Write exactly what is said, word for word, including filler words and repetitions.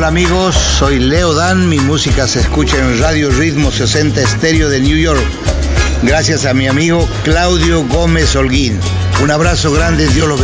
amigos, soy Leo Dan, mi música se escucha en Radio Ritmo sesenta Estéreo de New York, gracias a mi amigo Claudio Gómez Holguín. Un abrazo grande, Dios los bendiga.